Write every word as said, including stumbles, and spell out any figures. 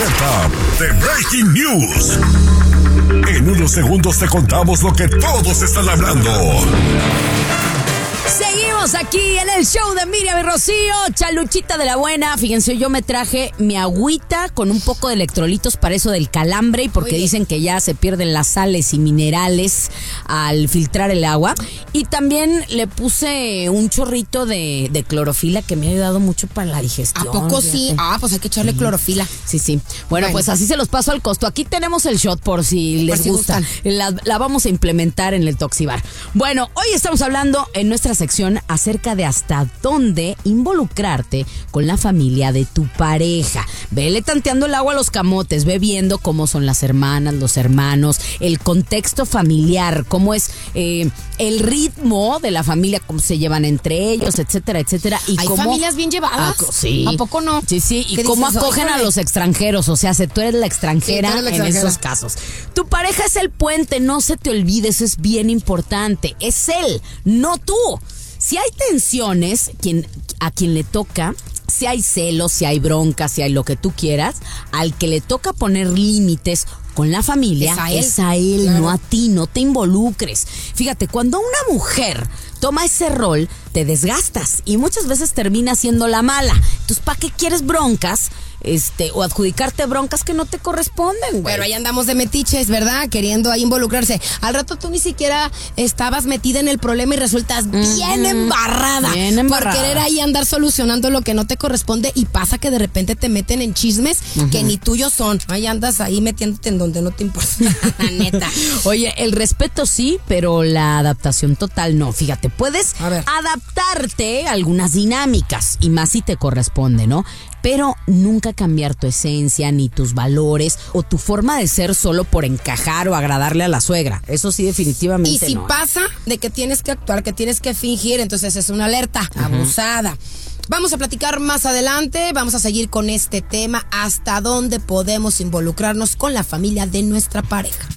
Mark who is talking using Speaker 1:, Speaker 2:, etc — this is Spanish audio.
Speaker 1: alerta de Breaking News. En unos segundos te contamos lo que todos están hablando.
Speaker 2: Seguimos aquí en el show de Miriam y Rocío, Chaluchita de la buena. Fíjense, yo me traje mi agüita con un poco de electrolitos para eso del calambre y porque dicen que ya se pierden las sales y minerales al filtrar el agua. Y también le puse un chorrito de, de clorofila que me ha ayudado mucho para la digestión.
Speaker 3: ¿A poco
Speaker 2: fíjate.
Speaker 3: sí? Ah, pues hay que echarle clorofila.
Speaker 2: Sí, sí. Bueno, bueno, pues así se los paso al costo. Aquí tenemos el shot por si por les si gusta. La, la vamos a implementar en el Toxibar. Bueno, hoy estamos hablando en nuestra sección acerca de hasta dónde involucrarte con la familia de tu pareja. Vele tanteando el agua a los camotes, ve viendo cómo son las hermanas, los hermanos, el contexto familiar, cómo es eh, el ritmo de la familia, cómo se llevan entre ellos, etcétera, etcétera. Y
Speaker 3: ¿Hay
Speaker 2: cómo,
Speaker 3: familias bien llevadas?
Speaker 2: A, sí.
Speaker 3: ¿A poco no?
Speaker 2: Sí, sí. Y cómo
Speaker 3: dices,
Speaker 2: acogen a los extranjeros. O sea, si tú eres la extranjera, sí, eres la extranjera en esos casos. Tu pareja es el puente, no se te olvide, eso es bien importante. Es él, no tú. Si hay tensiones, quien, a quien le toca, si hay celos, si hay broncas, si hay lo que tú quieras, al que le toca poner límites con la familia, es a él, es a él claro. No a ti, no te involucres. Fíjate, cuando una mujer toma ese rol, te desgastas y muchas veces termina siendo la mala. Entonces, ¿para qué quieres broncas? Este, o adjudicarte broncas que no te corresponden, güey.
Speaker 3: Pero ahí andamos de metiches, ¿verdad? Queriendo ahí involucrarse. Al rato tú ni siquiera estabas metida en el problema y resultas mm-hmm. bien embarrada.
Speaker 2: Bien embarrada.
Speaker 3: Por querer ahí andar solucionando lo que no te corresponde y pasa que de repente te meten en chismes uh-huh. que ni tuyos son. Ahí andas ahí metiéndote en donde no te importa, la neta.
Speaker 2: Oye, el respeto sí, pero la adaptación total no. Fíjate, puedes adaptarte a algunas dinámicas y más si te corresponde, ¿no? Pero nunca cambiar tu esencia, ni tus valores o tu forma de ser solo por encajar o agradarle a la suegra. Eso sí, definitivamente no.
Speaker 3: Y si
Speaker 2: no,
Speaker 3: pasa de que tienes que actuar, que tienes que fingir, entonces es una alerta uh-huh. abusada. Vamos a platicar más adelante, vamos a seguir con este tema, hasta dónde podemos involucrarnos con la familia de nuestra pareja.